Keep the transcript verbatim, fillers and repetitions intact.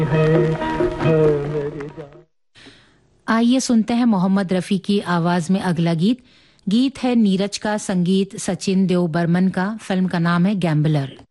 आइए सुनते हैं मोहम्मद रफी की आवाज में अगला गीत। गीत है नीरज का, संगीत सचिन देव बर्मन का, फिल्म का नाम है गैम्बलर।